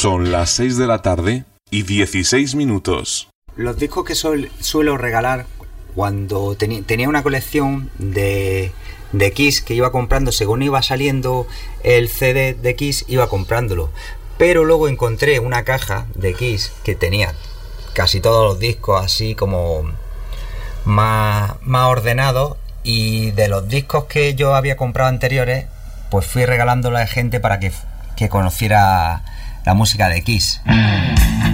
Son las 6 de la tarde y 16 minutos. Los discos que suelo regalar cuando tenía una colección de Kiss que iba comprando según iba saliendo el CD de Kiss, iba comprándolo. Pero luego encontré una caja de Kiss que tenía casi todos los discos así como más ordenados, y de los discos que yo había comprado anteriores, pues fui regalándole a gente para que conociera la música de Kiss.